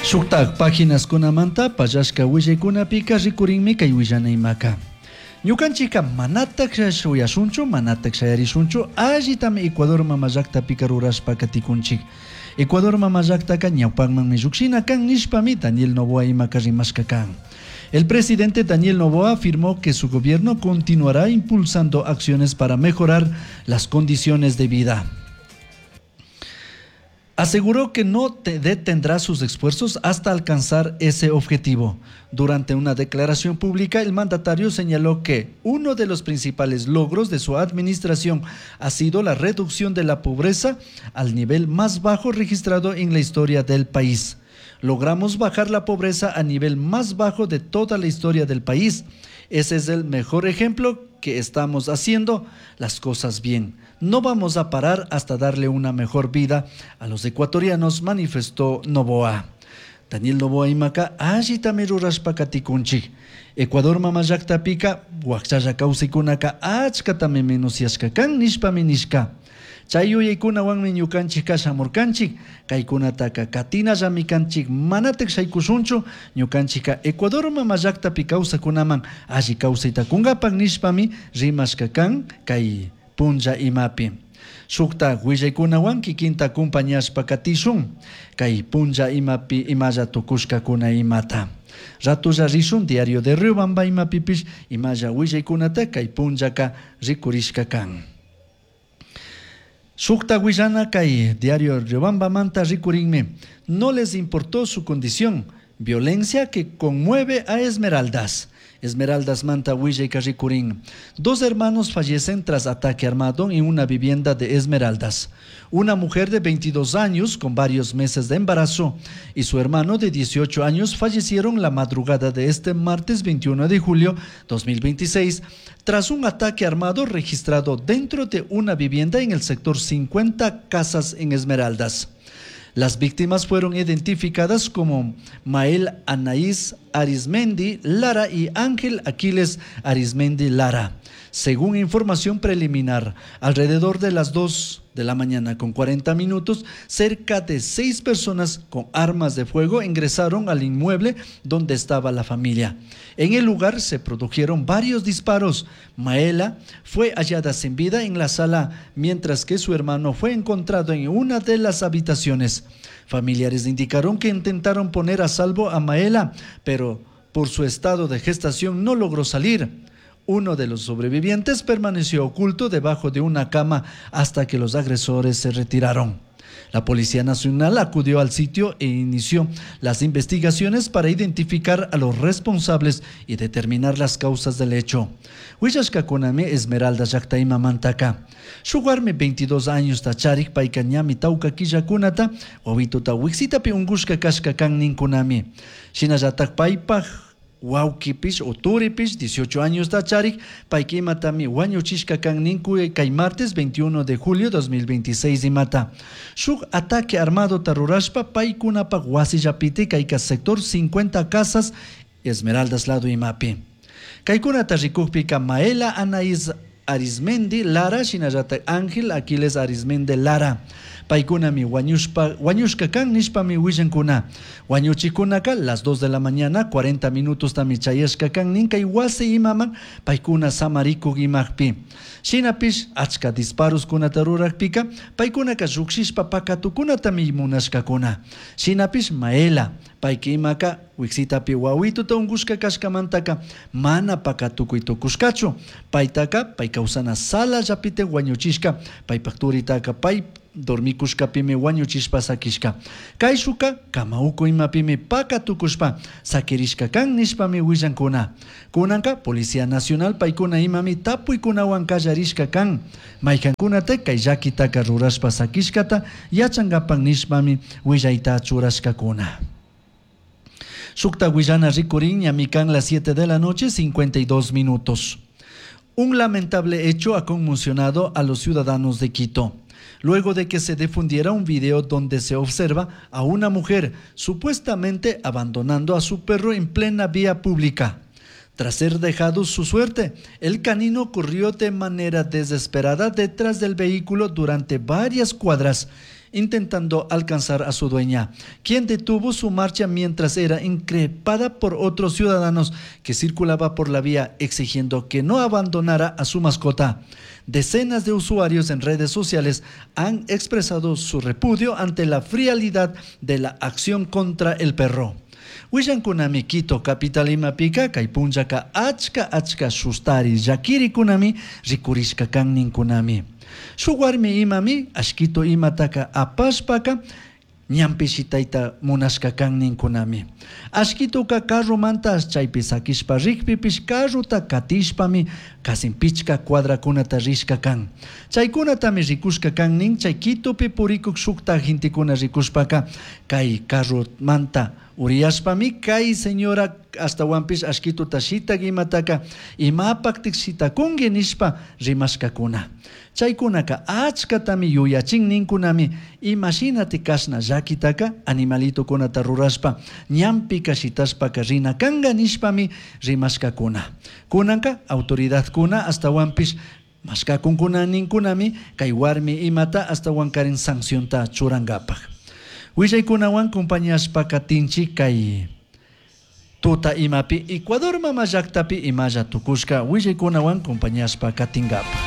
Shuktak páginas kunamanta pallashka willaykunapika rikurinmi kay willanaymaka. Ñukanchika manatak shuyashunchu, manatak shayarishunchu, allitami Ecuador mamallaqtapika rurashpa katikunchik. Ecuador mamallaqtaka ñawpanmanmi lluqshina kan nishpami Daniel Noboa imaka rimashka kan. El presidente Daniel Noboa afirmó que su gobierno continuará impulsando acciones para mejorar las condiciones de vida. Aseguró que no detendrá sus esfuerzos hasta alcanzar ese objetivo. Durante una declaración pública, el mandatario señaló que uno de los principales logros de su administración ha sido la reducción de la pobreza al nivel más bajo registrado en la historia del país. Logramos bajar la pobreza a nivel más bajo de toda la historia del país. Ese es el mejor ejemplo que estamos haciendo las cosas bien. No vamos a parar hasta darle una mejor vida a los ecuatorianos, manifestó Noboa. Daniel Noboa imaka allitami rurashpa katikunchik. Ecuador mamallaqtapika waqchalla kawsaykunaka achkatami menusyashka kan nishpami nishka. Chay yuyaykunawanmi ñukanchik shamurkanchik, kaykunataka katinallami kanchik manatek shaykushunchu, ñukanchika Ecuador mamallaqtapi kawsakunaman alli kawsayta kungapak nishpami rimashka kan kay punlla imapi. Shukta willaykunawan kikinta acompañashpa katishun, kay punlla imapi imalla tukushkakuna imata. Ratulla rishun Diario de Riobamba imapipish imalla willaykunata kay punllaka rikurishka kan. Shukta Willana kay Diario Riobamba manta rikurinme. No les importó su condición, violencia que conmueve a Esmeraldas. Esmeraldas manta Willay Carricurín. 2 hermanos fallecen tras ataque armado en una vivienda de Esmeraldas. Una mujer de 22 años con varios meses de embarazo y su hermano de 18 años fallecieron la madrugada de este martes 21 de julio 2026 tras un ataque armado registrado dentro de una vivienda en el sector 50 Casas en Esmeraldas. Las víctimas fueron identificadas como Mael Anaís Arizmendi Lara y Ángel Aquiles Arizmendi Lara. Según información preliminar, alrededor de las 2 de la mañana con 40 minutos, cerca de 6 personas con armas de fuego ingresaron al inmueble donde estaba la familia. En el lugar se produjeron varios disparos. Maela fue hallada sin vida en la sala, mientras que su hermano fue encontrado en una de las habitaciones. Familiares indicaron que intentaron poner a salvo a Maela, pero por su estado de gestación no logró salir. Uno de los sobrevivientes permaneció oculto debajo de una cama hasta que los agresores se retiraron. La Policía Nacional acudió al sitio e inició las investigaciones para identificar a los responsables y determinar las causas del hecho. Huillashkakunami Esmeralda Llaqtayma mantaka. Shugarmi 22 años tacharik paikanyami tauka killakunata, wawituta wixitapi ungushka kashka kan ninkunami. Shinallatak paypaj Waukipish o Turipish, 18 años tacharik, paikima tami wañuchishka kan ninku kay martes 21 de julio 2026 imata. Shuk ataque armado tarurashpa paikunapa wasillapiti kayka sector 50 Casas Esmeraldas lado imapi. Kaikunata rikukpika Maela Anaís Arizmendi Lara, shinallata Ángel Aquiles Arizmendi Lara. Paikunami wañushka kan nishpami willankuna. Wañuchikunaka las 2 de la mañana 40 minutos tami chayashka kan ninkay wasi imaman paikuna samarikuk imaqpi. Shinapish achka disparos kunata rurakpika paikunaka lluqshishpa pakatukunatami munashkakuna. Shinapish Maela payki imaka wixitapi wawituta ungushka kashkamantaka mana pakatukuy tukushkachu. Paytaka pay kawsana sala llapite wañuchishka paypakturitaka pay dormikushkapimi wañuchishpa sakishka. Kayshuka kamauko imapimi pakatukushpa sakirishka kan nishpami willankuna. Kunanka Policía Nacional paykuna imami tapuykunawan kallarishka kan. Maykankunata kay llakitaka rurashpa sakishkata yachangapan nishpami willayta churashkakuna. Shukta Willana rikurin ñamikan las 7 de la noche 52 minutos. Un lamentable hecho ha conmocionado a los ciudadanos de Quito, luego de que se difundiera un video donde se observa a una mujer supuestamente abandonando a su perro en plena vía pública. Tras ser dejado su suerte, el canino corrió de manera desesperada detrás del vehículo durante varias cuadras intentando alcanzar a su dueña, quien detuvo su marcha mientras era increpada por otros ciudadanos que circulaba por la vía exigiendo que no abandonara a su mascota. Decenas de usuarios en redes sociales han expresado su repudio ante la frialdad de la acción contra el perro. Huillankunami Quito capital Imapika kay punllaka achka shustari llakirikunami rikurishka kan ninkunami. Shuk warmi imami ashkito imataka apashpaka ñampishitayta munashka kan ninkunami. Ashkituka carrumanta chaypi sakishpa rikpipish carruta katishpami kasinpichka cuadrakunata rishka kan. Chaykunatami rikushka kan nin chay Quitopi purikuk shukta jintikuna rikushpaka kay carrumanta uriashpami kay señora hasta wampish ashkituta shitak imataka imapaktik shitakungi nishpa rimashkakuna. Chaykunaka achkatami yuyachin ninkunami imagínate kashna llakitaka animalito kunata rurashpa ñampika shitashpaka rina kanga nishpami rimashkakuna. Kunanka autoridad kuna hasta wampish mashkakunkuna ninkunami kay warmi imata hasta wankarin sancionta churangapak. Willaykunawan compañiashpaka tinchi kay tuta imapi Ecuador mama llaktapi imalla tukushka willaykunawan compañiashpaka tingapak.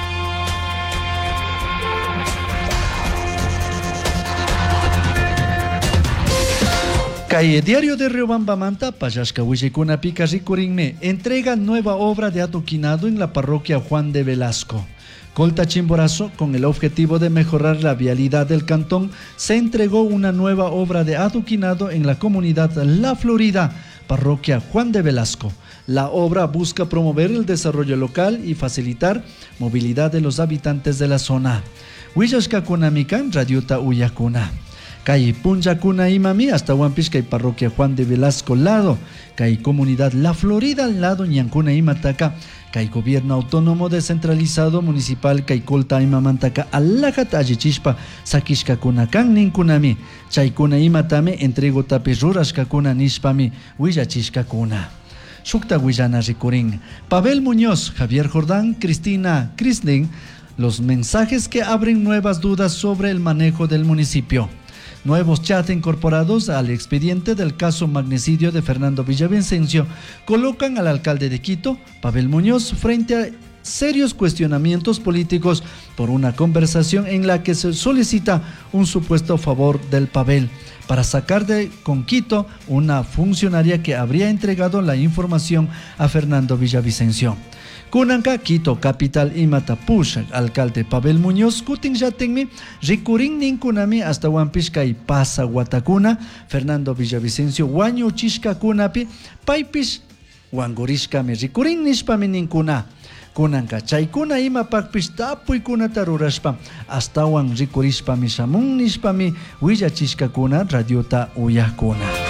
Kay diario de Riobamba payashka willaykunapi rikurinme entrega nueva obra de adoquinado en la parroquia Juan de Velasco. Colta Chimborazo, con el objetivo de mejorar la vialidad del cantón, se entregó una nueva obra de adoquinado en la comunidad La Florida, parroquia Juan de Velasco. La obra busca promover el desarrollo local y facilitar movilidad de los habitantes de la zona. Huillashka kunamikan radiota uyakuna. Kay Punllakuna imami hasta Huampish kay parroquia Juan de Velasco lado, kay comunidad La Florida al lado Ñankuna imataka, kay gobierno autónomo descentralizado municipal kay Colta imamantaka alajat allichishpa sakishkakuna kan ninkunami, chaykuna imatame entrego tapi rurashkakuna nishpami willachishkakuna. Shukta willana rikurin. Pavel Muñoz, Javier Jordán, Cristina Krisling, los mensajes que abren nuevas dudas sobre el manejo del municipio. Nuevos chats incorporados al expediente del caso magnicidio de Fernando Villavicencio colocan al alcalde de Quito, Pavel Muñoz, frente a serios cuestionamientos políticos por una conversación en la que se solicita un supuesto favor del Pavel para sacar de con Quito una funcionaria que habría entregado la información a Fernando Villavicencio. Kunanka Quito capital imata push alcalde Pavel Muñoz kutin yatenmi rikurin ninkunami hasta Huampish kay pasa Guatacuna Fernando Villavicencio wañu chishka kunapi paypish wangurishkami rikurin nishpami ninkuna. Kunanka chaykuna imapakpish tapuykunata rurashpa hasta wan rikurishpami shamun nishpami willachishkakuna radiota uyakuna.